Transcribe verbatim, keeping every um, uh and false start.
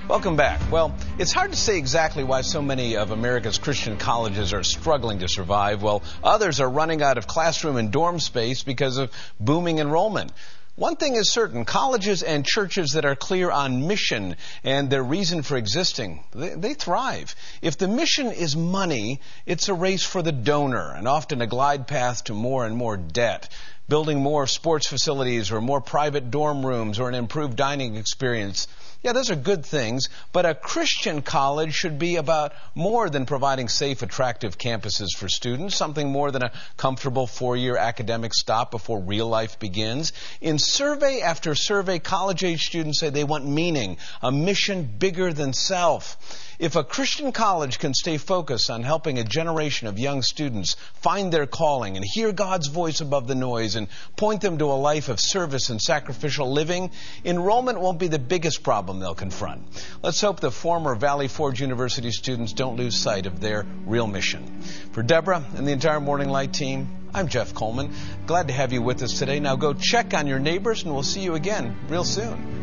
Welcome back. Well, it's hard to say exactly why so many of America's Christian colleges are struggling to survive, while others are running out of classroom and dorm space because of booming enrollment. One thing is certain, colleges and churches that are clear on mission and their reason for existing, they, they thrive. If the mission is money, it's a race for the donor and often a glide path to more and more debt. Building more sports facilities or more private dorm rooms or an improved dining experience. Yeah, those are good things, but a Christian college should be about more than providing safe, attractive campuses for students, something more than a comfortable four-year academic stop before real life begins. In survey after survey, college-age students say they want meaning, a mission bigger than self. If a Christian college can stay focused on helping a generation of young students find their calling and hear God's voice above the noise and point them to a life of service and sacrificial living, enrollment won't be the biggest problem they'll confront. Let's hope the former Valley Forge University students don't lose sight of their real mission. For Deborah and the entire Morning Light team, I'm Jeff Coleman. Glad to have you with us today. Now go check on your neighbors, and we'll see you again real soon.